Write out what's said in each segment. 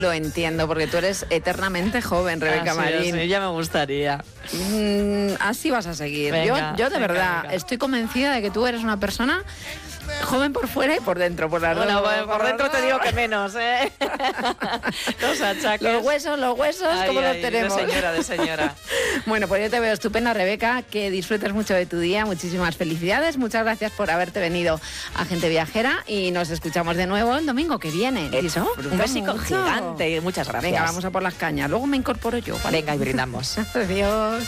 Lo entiendo, porque tú eres eternamente joven, Rebeca Marín. Sí, ya me gustaría. Así vas a seguir. Venga, yo de verdad estoy convencida de que tú eres una persona joven por fuera y por dentro, por las Bueno, dos. por dentro te digo que menos, ¿eh? Los achaques. Los huesos, ¿cómo los tenemos? De señora. Bueno, pues yo te veo estupenda, Rebeca, que disfrutes mucho de tu día, muchísimas felicidades, muchas gracias por haberte venido a Gente Viajera y nos escuchamos de nuevo el domingo que viene. Un besico gigante, muchas gracias. Venga, vamos a por las cañas, luego me incorporo yo, ¿vale? Venga, y brindamos. Adiós.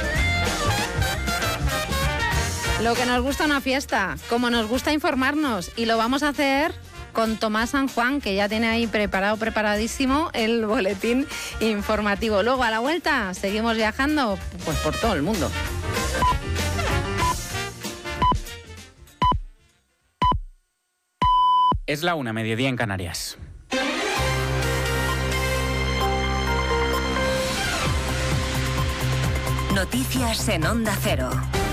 Lo que nos gusta una fiesta, como nos gusta informarnos, y lo vamos a hacer con Tomás San Juan, que ya tiene ahí preparadísimo el boletín informativo. Luego, a la vuelta, seguimos viajando pues por todo el mundo. Es la 1:00, mediodía en Canarias. Noticias en Onda Cero.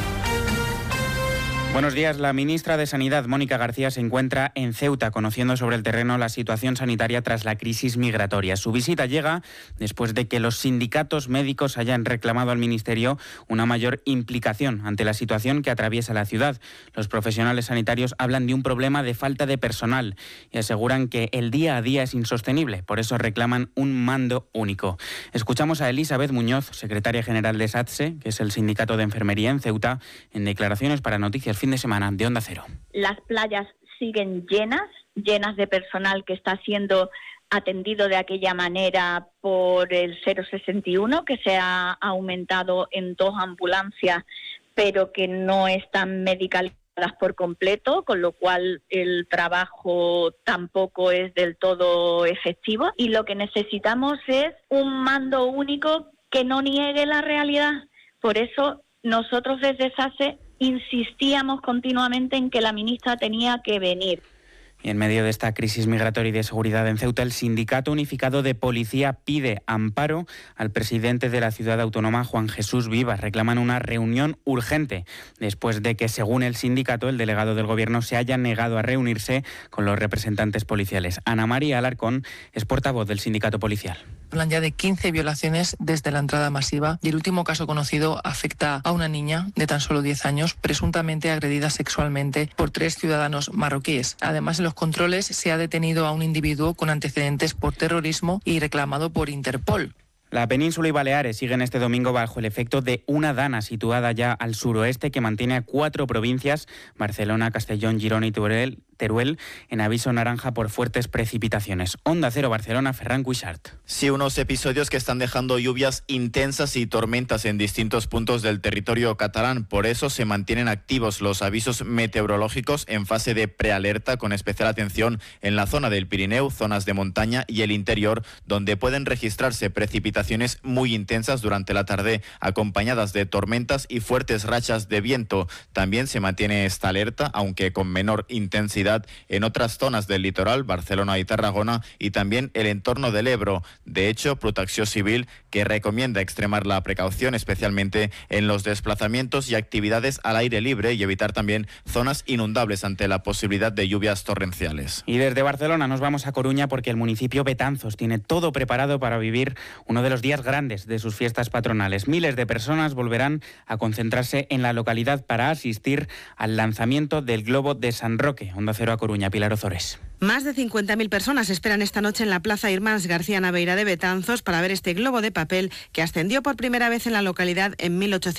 Buenos días. La ministra de Sanidad, Mónica García, se encuentra en Ceuta conociendo sobre el terreno la situación sanitaria tras la crisis migratoria. Su visita llega después de que los sindicatos médicos hayan reclamado al Ministerio una mayor implicación ante la situación que atraviesa la ciudad. Los profesionales sanitarios hablan de un problema de falta de personal y aseguran que el día a día es insostenible. Por eso reclaman un mando único. Escuchamos a Elizabeth Muñoz, secretaria general de SATSE, que es el sindicato de enfermería en Ceuta, en declaraciones para Noticias Fin de Semana de Onda Cero. Las playas siguen llenas de personal que está siendo atendido de aquella manera por el 061, que se ha aumentado en 2 ambulancias, pero que no están medicalizadas por completo, con lo cual el trabajo tampoco es del todo efectivo. Y lo que necesitamos es un mando único que no niegue la realidad. Por eso nosotros desde SATSE insistíamos continuamente en que la ministra tenía que venir. Y en medio de esta crisis migratoria y de seguridad en Ceuta, el Sindicato Unificado de Policía pide amparo al presidente de la ciudad autónoma, Juan Jesús Vivas. Reclaman una reunión urgente después de que, según el sindicato, el delegado del Gobierno se haya negado a reunirse con los representantes policiales. Ana María Alarcón es portavoz del sindicato policial. Hablan ya de 15 violaciones desde la entrada masiva y el último caso conocido afecta a una niña de tan solo 10 años, presuntamente agredida sexualmente por 3 ciudadanos marroquíes. Además, en los controles se ha detenido a un individuo con antecedentes por terrorismo y reclamado por Interpol. La península y Baleares siguen este domingo bajo el efecto de una dana situada ya al suroeste que mantiene a 4 provincias, Barcelona, Castellón, Girona y Teruel, en aviso naranja por fuertes precipitaciones. Onda Cero Barcelona, Ferran Cuixart. Sí, unos episodios que están dejando lluvias intensas y tormentas en distintos puntos del territorio catalán. Por eso se mantienen activos los avisos meteorológicos en fase de prealerta, con especial atención en la zona del Pirineo, zonas de montaña y el interior, donde pueden registrarse precipitaciones muy intensas durante la tarde, acompañadas de tormentas y fuertes rachas de viento. También se mantiene esta alerta, aunque con menor intensidad, en otras zonas del litoral, Barcelona y Tarragona, y también el entorno del Ebro. De hecho, Protecció Civil, que recomienda extremar la precaución, especialmente en los desplazamientos y actividades al aire libre, y evitar también zonas inundables ante la posibilidad de lluvias torrenciales. Y desde Barcelona nos vamos a Coruña, porque el municipio Betanzos tiene todo preparado para vivir uno de los días grandes de sus fiestas patronales. Miles de personas volverán a concentrarse en la localidad para asistir al lanzamiento del Globo de San Roque. Onda Cero a Coruña, Pilar Ozores. Más de 50.000 personas esperan esta noche en la Plaza Irmáns García Naveira de Betanzos para ver este globo de papel que ascendió por primera vez en la localidad en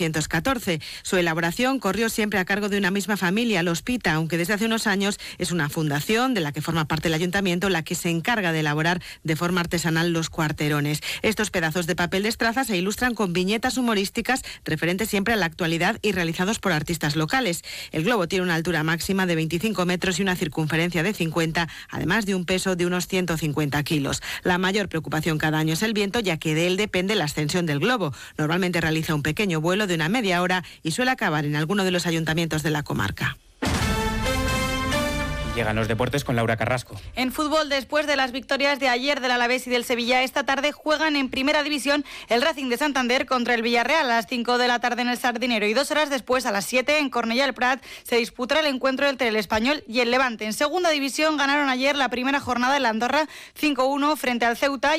1814. Su elaboración corrió siempre a cargo de una misma familia, los Pita, aunque desde hace unos años es una fundación de la que forma parte el ayuntamiento la que se encarga de elaborar de forma artesanal los cuarterones. Estos pedazos de papel de estraza se ilustran con viñetas humorísticas referentes siempre a la actualidad y realizados por artistas locales. El globo tiene una altura máxima de 25 metros y una circunferencia de 50, además de un peso de unos 150 kilos. La mayor preocupación cada año es el viento, ya que de él depende la ascensión del globo. Normalmente realiza un pequeño vuelo de una media hora y suele acabar en alguno de los ayuntamientos de la comarca. Llegan los deportes con Laura Carrasco. En fútbol, después de las victorias de ayer del Alavés y del Sevilla, esta tarde juegan en Primera División el Racing de Santander contra el Villarreal a las 5 de la tarde en el Sardinero, y 2 horas después, a las 7, en Cornellà del Prat, se disputará el encuentro entre el Español y el Levante. En Segunda División ganaron ayer la primera jornada en la Andorra 5-1 frente al Ceuta.